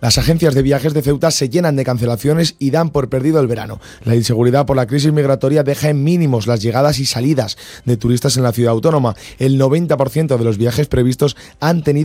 Las agencias de viajes de Ceuta se llenan de cancelaciones y dan por perdido el verano. La inseguridad por la crisis migratoria deja en mínimos las llegadas y salidas de turistas en la ciudad autónoma. El 90% de los viajes previstos han tenido